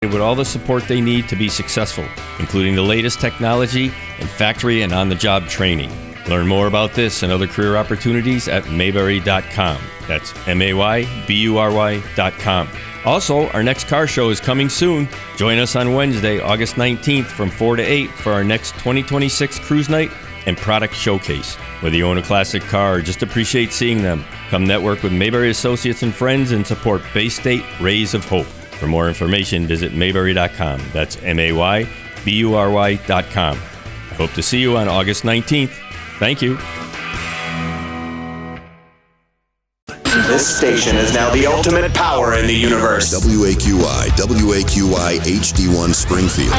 with all the support they need to be successsul, including the latest technology and factory and on-the-job training. Learn more about this and other career opportunities at Mayberry.com. That's Maybury.com. Also, our next car show is coming soon. Join us on Wednesday, August 19th from 4 to 8 for our next 2026 Cruise Night and Product Showcase. Whether you own a classic car or just appreciate seeing them, come network with Mayberry Associates and Friends and support Bay State Rays of Hope. For more information, visit Mayberry.com. That's Maybury.com. I hope to see you on August 19th. Thank you. This station is now the ultimate power in the universe. WAQI HD1 Springfield.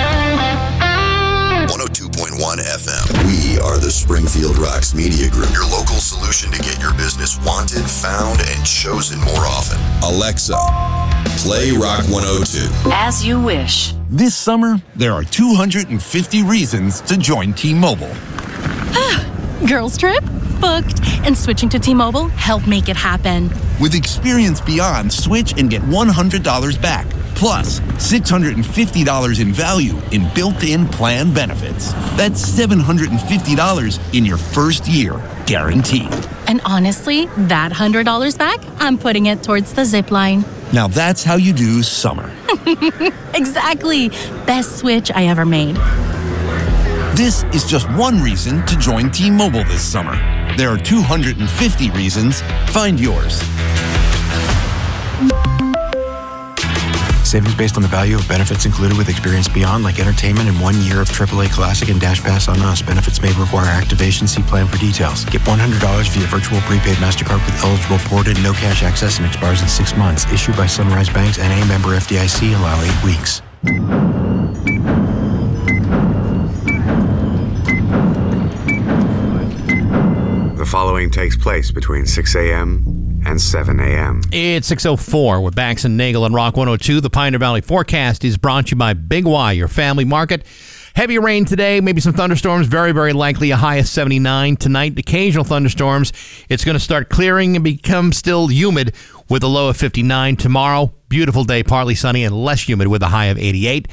102.1 FM. We are the Springfield Rocks Media Group, your local solution to get your business wanted, found, and chosen more often. Alexa, play Rock 102. As you wish. This summer, there are 250 reasons to join T-Mobile. Girls trip? Booked. And switching to T-Mobile helped make it happen. With Experience Beyond, switch and get $100 back. Plus, $650 in value in built-in plan benefits. That's $750 in your first year, guaranteed. And honestly, that $100 back, I'm putting it towards the zip line. Now that's how you do summer. Exactly. Best switch I ever made. This is just one reason to join T-Mobile this summer. There are 250 reasons. Find yours. Savings based on the value of benefits included with Experience Beyond, like entertainment and 1 year of AAA Classic and Dash Pass on Us. Benefits may require activation. See plan for details. Get $100 via virtual prepaid MasterCard with eligible ported, no cash access, and expires in 6 months. Issued by Sunrise Banks and a member FDIC. Allow 8 weeks. The following takes place between 6 a.m. and 7 a.m. It's 6:04 with Bax and Nagel on Rock 102. The Pioneer Valley forecast is brought to you by Big Y, your family market. Heavy rain today, maybe some thunderstorms, very, very likely a high of 79. Tonight, occasional thunderstorms. It's going to start clearing and become still humid with a low of 59. Tomorrow, beautiful day, partly sunny and less humid with a high of 88.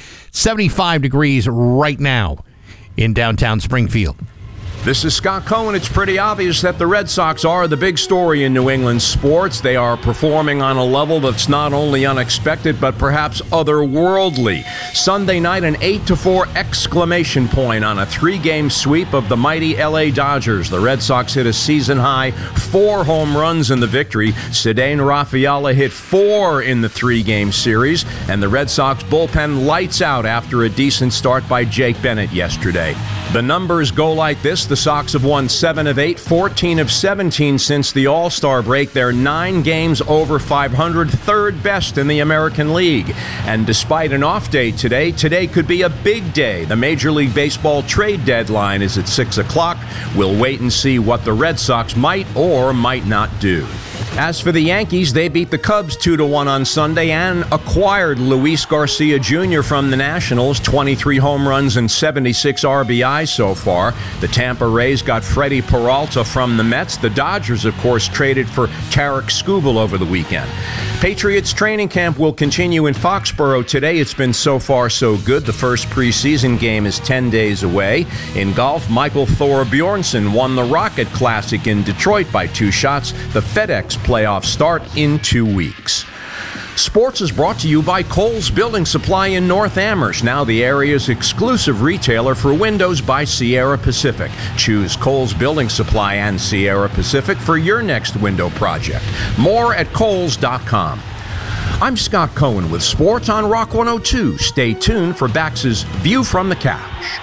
75 degrees right now in downtown Springfield. This is Scott Cohen. It's pretty obvious that the Red Sox are the big story in New England sports. They are performing on a level that's not only unexpected, but perhaps otherworldly. Sunday night, an 8-4 exclamation point on a 3-game sweep of the mighty L.A. Dodgers. The Red Sox hit a season-high 4 home runs in the victory. Ceddanne Rafaela hit 4 in the 3-game series, and the Red Sox bullpen lights out after a decent start by Jake Bennett yesterday. The numbers go like this. The Sox have won 7 of 8, 14 of 17 since the All-Star break. They're 9 games over 500, third best in the American League. And despite an off day today could be a big day. The Major League Baseball trade deadline is at 6 o'clock. We'll wait and see what the Red Sox might or might not do. As for the Yankees, they beat the Cubs 2-1 on Sunday and acquired Luis Garcia Jr. from the Nationals, 23 home runs and 76 RBI so far. The Tampa Rays got Freddie Peralta from the Mets. The Dodgers, of course, traded for Tarek Skubal over the weekend. Patriots training camp will continue in Foxborough today. It's been so far so good. The first preseason game is 10 days away. In golf, Michael Thor Bjornsson won the Rocket Classic in Detroit by 2 shots. The FedEx playoffs start in 2 weeks. Sports is brought to you by Kohl's Building Supply in North Amherst, now the area's exclusive retailer for windows by Sierra Pacific. Choose Kohl's Building Supply and Sierra Pacific for your next window project. More at Kohls.com. I'm Scott Cohen with Sports on Rock 102. Stay tuned for Bax's View from the Couch.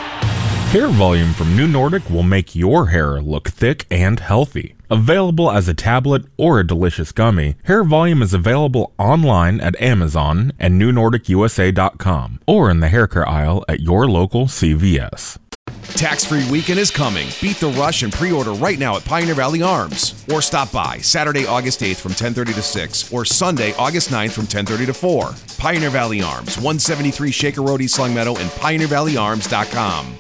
Hair Volume from New Nordic will make your hair look thick and healthy. Available as a tablet or a delicious gummy, Hair Volume is available online at Amazon and NewNordicUSA.com or in the hair care aisle at your local CVS. Tax-free weekend is coming. Beat the rush and pre-order right now at Pioneer Valley Arms. Or stop by Saturday, August 8th from 10:30 to 6 or Sunday, August 9th from 10:30 to 4. Pioneer Valley Arms, 173 Shaker Road, East Long Meadow, and PioneerValleyArms.com.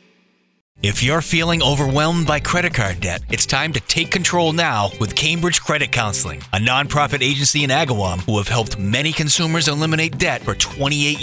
If you're feeling overwhelmed by credit card debt, it's time to take control now with Cambridge Credit Counseling, a nonprofit agency in Agawam who have helped many consumers eliminate debt for 28 years.